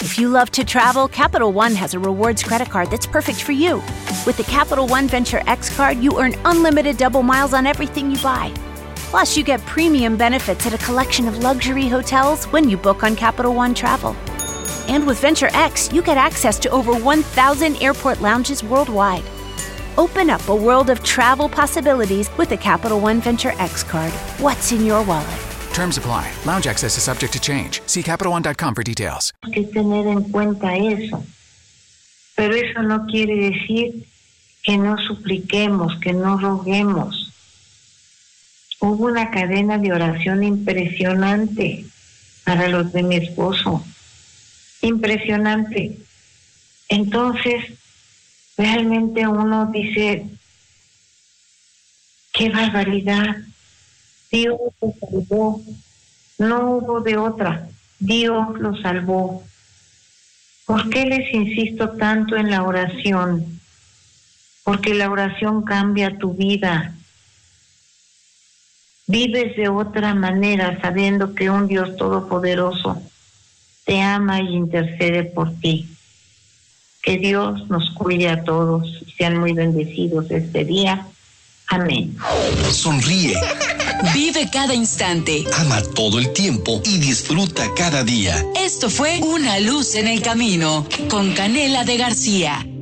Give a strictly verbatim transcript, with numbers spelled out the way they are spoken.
If you love to travel, Capital One has a rewards credit card that's perfect for you. With the Capital One Venture X card, you earn unlimited double miles on everything you buy. Plus, you get premium benefits at a collection of luxury hotels when you book on Capital One Travel. And with Venture X, you get access to over one thousand airport lounges worldwide. Open up a world of travel possibilities with the Capital One Venture X card. What's in your wallet? Terms apply. Lounge access is subject to change. See Capital One dot com for details. Hay que tener en cuenta eso. Pero eso no quiere decir que no supliquemos, que no roguemos. Hubo una cadena de oración impresionante para los de mi esposo. Impresionante. Entonces, realmente uno dice, qué barbaridad. Dios lo salvó, no hubo de otra, Dios lo salvó. ¿Por qué les insisto tanto en la oración? Porque la oración cambia tu vida. Vives de otra manera sabiendo que un Dios todopoderoso te ama y intercede por ti. Que Dios nos cuide a todos y sean muy bendecidos este día. Amén. Sonríe. Vive cada instante. Ama todo el tiempo y disfruta cada día. Esto fue Una luz en el camino con Canela de García.